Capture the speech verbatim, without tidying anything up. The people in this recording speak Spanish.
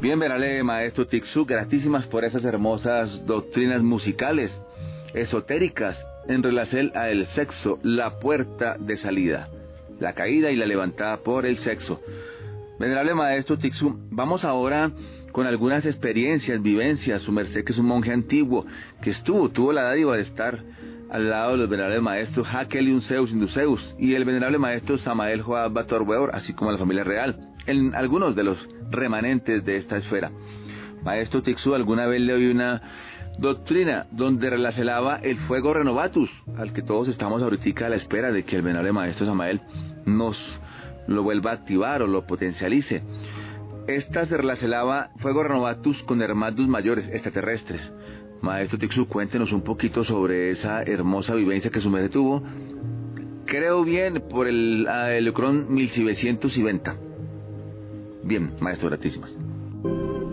Bien, verale, maestro Tixu, gratísimas por esas hermosas doctrinas musicales, esotéricas, en relación al sexo, la puerta de salida, la caída y la levantada por el sexo. Venerable maestro Tixu, vamos ahora con algunas experiencias, vivencias. Su merced, que es un monje antiguo, que estuvo, tuvo la dádiva de estar al lado de los venerables maestros Hakel y Unseus Induceus y el venerable maestro Samael Joab Batorweor, así como la familia real, en algunos de los remanentes de esta esfera. Maestro Tixu, alguna vez le oí una doctrina donde relacionaba el fuego renovatus, al que todos estamos ahorita a la espera de que el venerable maestro Samael nos lo vuelva a activar o lo potencialice. Esta se relacionaba fuego renovatus con hermanos mayores extraterrestres. Maestro Tixu, cuéntenos un poquito sobre esa hermosa vivencia que su merced tuvo. Creo bien por el Helicrón mil novecientos veinte. Bien, maestro, gratísimas.